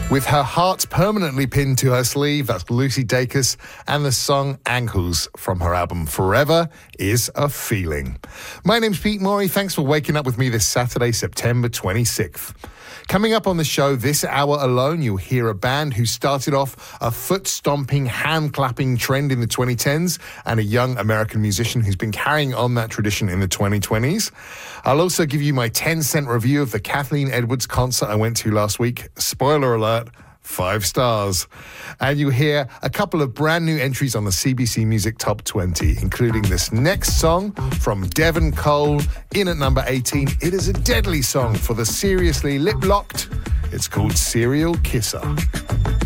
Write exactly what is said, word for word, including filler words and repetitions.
With her heart permanently pinned to her sleeve, that's Lucy Dacus, and the song Ankles from her album Forever is a Feeling. My name's Pete Morey. Thanks for waking up with me this Saturday, September twenty-sixth. Coming up on the show this hour alone, you'll hear a band who started off a foot-stomping, hand-clapping trend in the twenty tens and a young American musician who's been carrying on that tradition in the twenty twenties. I'll also give you my ten-cent review of the Kathleen Edwards concert I went to last week. Spoiler alert, five stars. And you'll hear a couple of brand new entries on the C B C Music Top twenty, including this next song from Devon Cole, in at number eighteen. It is a deadly song for the seriously lip-locked. It's called Serial Kisser.